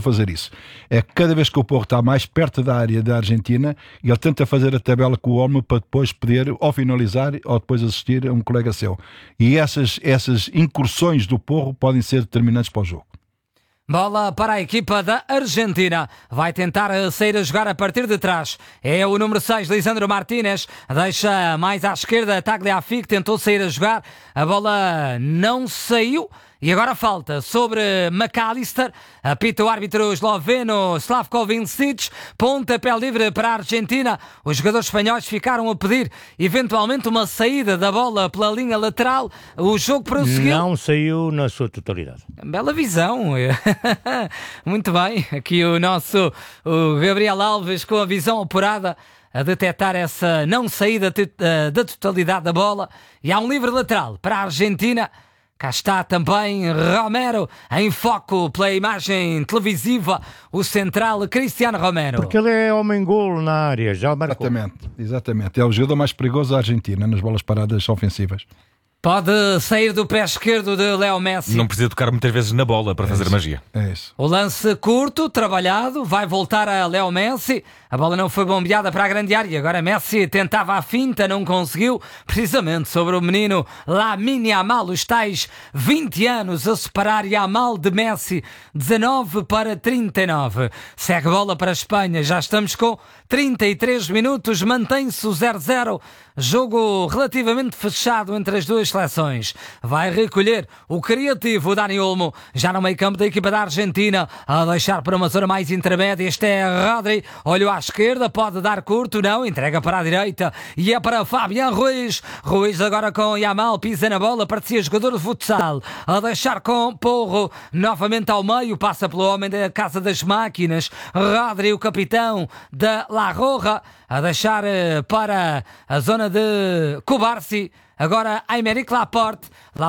fazer isso. É que cada vez que o Porro está mais perto da área da Argentina, ele tenta fazer a tabela com o Olmo para depois poder ou finalizar ou depois assistir a um colega seu. E essas incursões do Porro podem ser determinantes para o jogo. Bola para a equipa da Argentina. Vai tentar sair a jogar a partir de trás. É o número 6, Lisandro Martínez. Deixa mais à esquerda Tagliafico. Tentou sair a jogar. A bola não saiu. E agora falta sobre McAllister. Apita o árbitro esloveno Slavko Vincic. Pontapé livre para a Argentina. Os jogadores espanhóis ficaram a pedir eventualmente uma saída da bola pela linha lateral. O jogo prosseguiu. Não saiu na sua totalidade. Bela visão. Muito bem. Aqui o Gabriel Alves com a visão apurada a detectar essa não saída da totalidade da bola. E há um livre lateral para a Argentina. Cá está também Romero em foco pela imagem televisiva, o central Cristiano Romero. Porque ele é homem-golo na área, já marcou. Exatamente. É o jogador mais perigoso da Argentina nas bolas paradas ofensivas. Pode sair do pé esquerdo de Leo Messi. Não precisa tocar muitas vezes na bola para fazer magia. É isso. O lance curto, trabalhado, vai voltar a Leo Messi. A bola não foi bombeada para a grande área. Agora Messi tentava a finta, não conseguiu. Precisamente sobre o menino Lamine Yamal, os tais 20 anos a separar Yamal de Messi. 19 para 39. Segue a bola para a Espanha. Já estamos com 33 minutos. Mantém-se o 0-0. Jogo relativamente fechado entre as duas seleções. Vai recolher o criativo Dani Olmo, já no meio campo da equipa da Argentina, a deixar para uma zona mais intermédia. Este é Rodri, olhou à esquerda, pode dar curto, não, entrega para a direita e é para Fabián Ruiz. Ruiz agora com Yamal, pisa na bola, parecia jogador de futsal, a deixar com Porro, novamente ao meio, passa pelo homem da Casa das Máquinas, Rodri, o capitão da La Roja, a deixar para a zona de Cubarsi. Agora Aymeric Laporte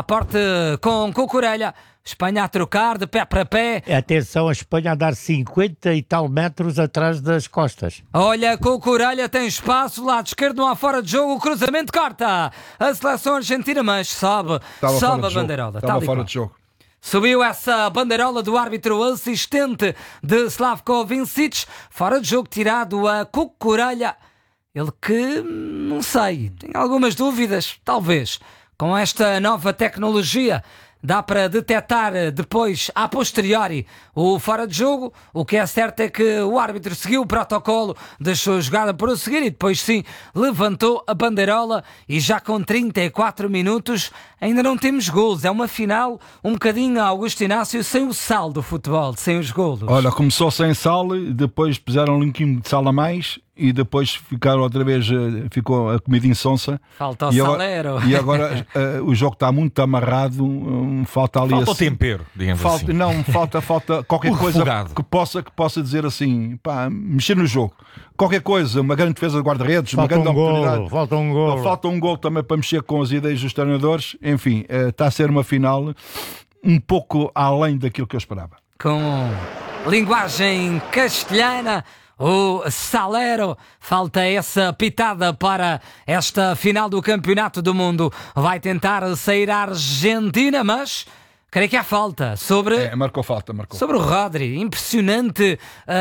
com Cucurella. Espanha a trocar de pé para pé. Atenção, a Espanha a dar 50 e tal metros atrás das costas. Olha, Cucurella tem espaço, lado esquerdo, não há fora de jogo, o cruzamento corta a seleção argentina, mas sobe a bandeirola. Estava fora de jogo. Subiu essa bandeirola do árbitro assistente de Slavko Vincic. Fora de jogo tirado a Cucurella. Ele que, não sei, tem algumas dúvidas, talvez. Com esta nova tecnologia dá para detectar depois, a posteriori, o fora de jogo. O que é certo é que o árbitro seguiu o protocolo, deixou a jogada prosseguir e depois sim levantou a bandeirola. E já com 34 minutos ainda não temos golos. É uma final um bocadinho, Augusto Inácio, sem o sal do futebol, sem os golos. Olha, começou sem sal, depois puseram um linguinho de sal a mais e depois ficaram outra vez, ficou a comida insonsa. Falta o salero. E agora o jogo está muito amarrado, falta ali... Falta o tempero, digamos assim. Não, falta qualquer coisa que possa dizer assim, pá, mexer no jogo. Qualquer coisa, uma grande defesa de guarda-redes, uma grande oportunidade. Falta um golo. Falta um golo também para mexer com as ideias dos treinadores. Enfim, está a ser uma final um pouco além daquilo que eu esperava. Com linguagem castelhana, o Salero, falta essa pitada para esta final do Campeonato do Mundo. Vai tentar sair a Argentina, mas creio que há falta sobre... Marcou falta. Sobre o Rodri, impressionante.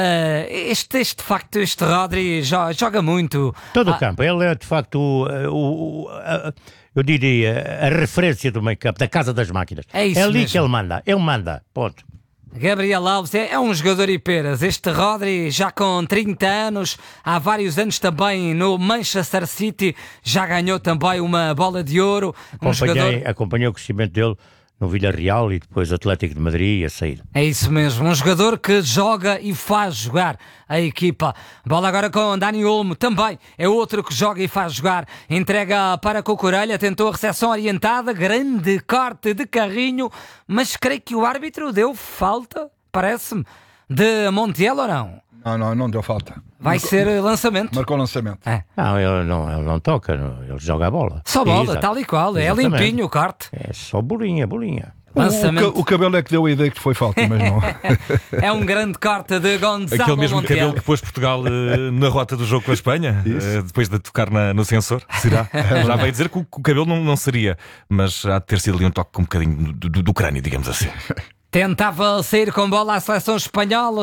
De facto, este Rodri joga muito. Todo o campo, ele é de facto eu diria a referência do meio campo, da Casa das Máquinas. É isso ali mesmo. que ele manda, ponto. Gabriel Alves é um jogador hiperas. Este Rodri já com 30 anos, há vários anos também no Manchester City, já ganhou também uma bola de ouro. Acompanhei o crescimento dele no Villarreal e depois Atlético de Madrid e a saída. É isso mesmo, um jogador que joga e faz jogar a equipa. Bola agora com Dani Olmo, também é outro que joga e faz jogar. Entrega para Cucurella, tentou a recepção orientada, grande corte de carrinho, mas creio que o árbitro deu falta, parece-me, de Montiel ou não? Não deu falta. Vai ser lançamento. Marcou lançamento. Não, ele não toca, ele joga a bola. Só bola, tal e qual. Exatamente. É limpinho o corte. É só bolinha. Lançamento. O cabelo é que deu a ideia que foi falta, mas não. É um grande corte de Gonçalo Aquele mesmo Montiel. cabelo que pôs Portugal na rota do jogo com a Espanha, depois de tocar no sensor, será? Já vai dizer que o cabelo não seria, mas há de ter sido ali um toque com um bocadinho do crânio, digamos assim. Tentava sair com bola à seleção espanhola.